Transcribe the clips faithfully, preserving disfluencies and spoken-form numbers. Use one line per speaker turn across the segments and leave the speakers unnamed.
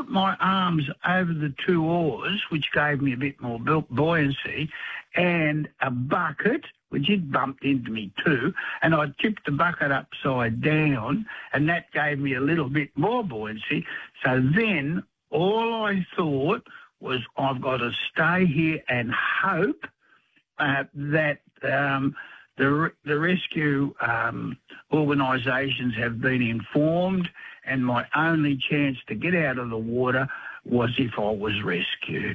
put my arms over the two oars, which gave me a bit more bu- buoyancy, and a bucket, which it bumped into me too, and I tipped the bucket upside down, and that gave me a little bit more buoyancy. So then all I thought was, I've got to stay here and hope uh, that um, the, the rescue um, organisations have been informed, and my only chance to get out of the water was if I was rescued.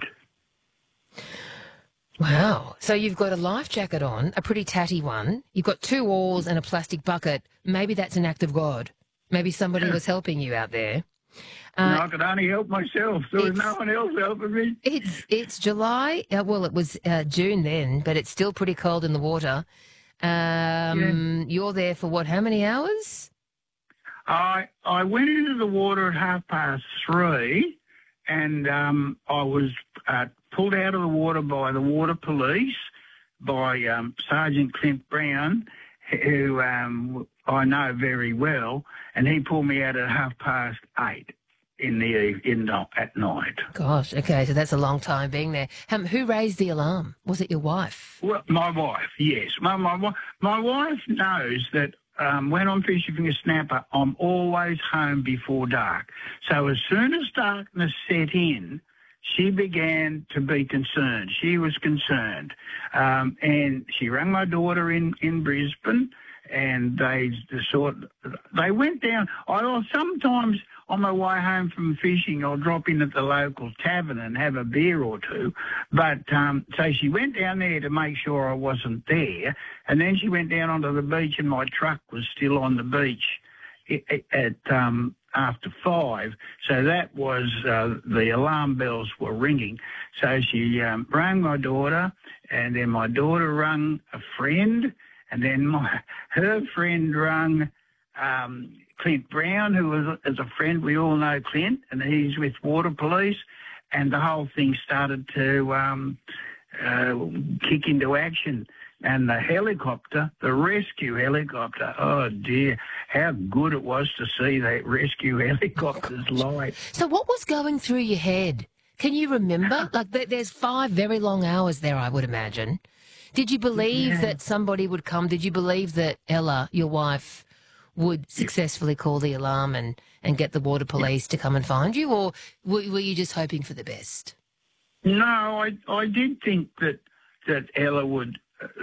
Wow. So you've got a life jacket on, a pretty tatty one. You've got two oars and a plastic bucket. Maybe that's an act of God. Maybe somebody was helping you out there. Uh,
no, I could only help myself. There was no one else helping me.
It's it's July. Uh, well, it was uh, June then, but it's still pretty cold in the water. Um, yeah. You're there for what, how many hours?
I I went into the water at half past three, and um, I was uh, pulled out of the water by the water police, by um, Sergeant Clint Brown, who um, I know very well, and he pulled me out at half past eight in the eve- in the, at night.
Gosh, okay, so that's a long time being there. Um, who raised the alarm? Was it your wife?
Well, my wife, yes. My my wi- my wife knows that. Um, when I'm fishing a snapper, I'm always home before dark. So as soon as darkness set in, she began to be concerned. She was concerned. Um, and she rang my daughter in, in Brisbane, and they sort they went down. I sometimes on my way home from fishing, I'll drop in at the local tavern and have a beer or two. But um, so she went down there to make sure I wasn't there, and then she went down onto the beach, and my truck was still on the beach at um, after five. So that was uh, the alarm bells were ringing. So she um, rang my daughter, and then my daughter rang a friend. And then my, her friend rang um, Clint Brown, who was as a friend. We all know Clint, and he's with Water Police. And the whole thing started to um, uh, kick into action. And the helicopter, the rescue helicopter, oh dear, how good it was to see that rescue helicopter's light.
So what was going through your head? Can you remember? Like, there's five very long hours there, I would imagine. Did you believe yeah. that somebody would come? Did you believe that Ella, your wife, would successfully call the alarm and, and get the water police yeah. to come and find you? Or were, were you just hoping for the best?
No, I I did think that, that Ella would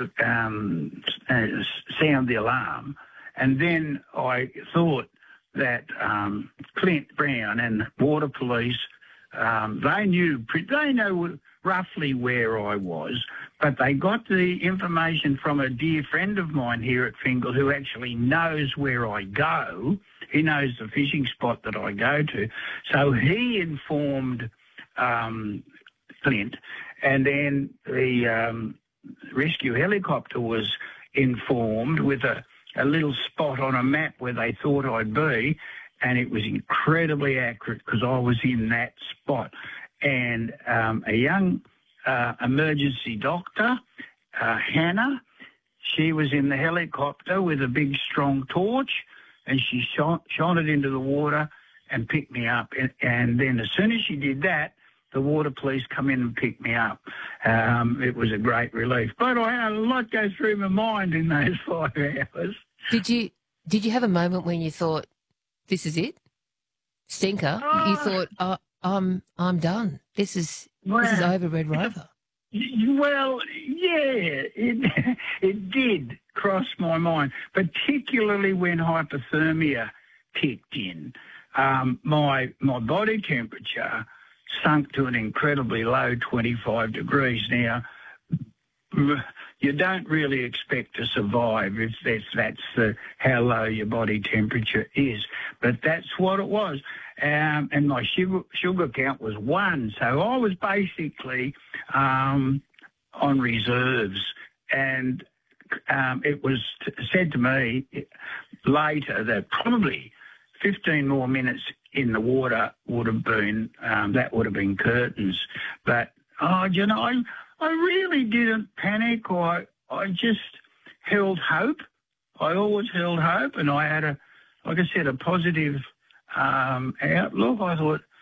um, sound the alarm. And then I thought that um, Clint Brown and Water Police, um, they knew, they know roughly where I was, but they got the information from a dear friend of mine here at Fingal who actually knows where I go. He knows the fishing spot that I go to. So he informed um, Clint, and then the um, rescue helicopter was informed with a, a little spot on a map where they thought I'd be, and it was incredibly accurate because I was in that spot. And um, a young uh, emergency doctor, uh, Hannah, she was in the helicopter with a big, strong torch, and she shone, shone it into the water and picked me up. And, and then as soon as she did that, the water police come in and picked me up. Um, it was a great relief. But I had a lot go through my mind in those five hours.
Did you did you have a moment when you thought, this is it? Stinker? Oh. You thought, oh, I'm I'm done. This is well, this is over, Red Rover.
Well, yeah, it it did cross my mind, particularly when hypothermia kicked in. Um, my my body temperature sunk to an incredibly low twenty-five degrees. Now, you don't really expect to survive if that's, that's the, how low your body temperature is. But that's what it was. Um, and my sugar, sugar count was one. So I was basically um, on reserves. And um, it was t- said to me later that probably fifteen more minutes in the water would have been, um, that would have been curtains. But, oh, you know, I, I really didn't panic, or I, I just held hope. I always held hope, and I had a, like I said, a positive um, outlook. I thought,